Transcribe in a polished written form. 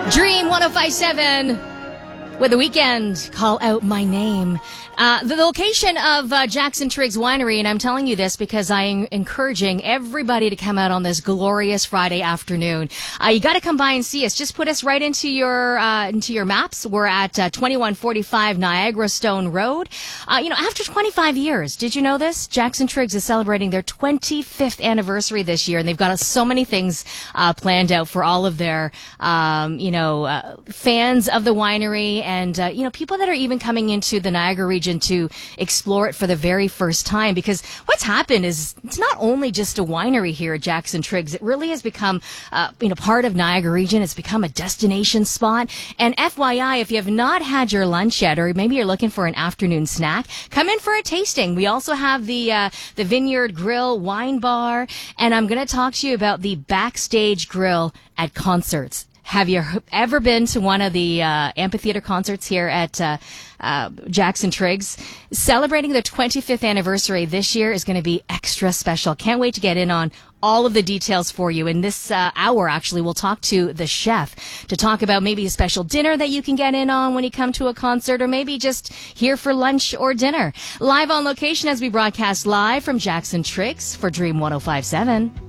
Dream 1057 with The Weeknd, Call Out My Name. The location of Jackson Triggs Winery, and I'm telling you this because I'm encouraging everybody to come out on this glorious Friday afternoon. You got to come by and see us. Just put us right into your maps. We're at 2145 Niagara Stone Road. After 25 years, did you know this? Jackson Triggs is celebrating their 25th anniversary this year, and they've got so many things planned out for all of their fans of the winery and people that are even coming into the Niagara region to explore it for the very first time, because what's happened is it's not only just a winery here at Jackson Triggs. It really has become part of Niagara region. It's become a destination spot. And FYI, if you have not had your lunch yet, or maybe you're looking for an afternoon snack, come in for a tasting. We also have the Vineyard Grill wine bar, and I'm going to talk to you about the backstage grill at concerts. Have you ever been to one of the amphitheater concerts here at Jackson Triggs? Celebrating the 25th anniversary this year is going to be extra special. Can't wait to get in on all of the details for you. In this hour, actually, we'll talk to the chef to talk about maybe a special dinner that you can get in on when you come to a concert, or maybe just here for lunch or dinner. Live on location as we broadcast live from Jackson Triggs for Dream 1057.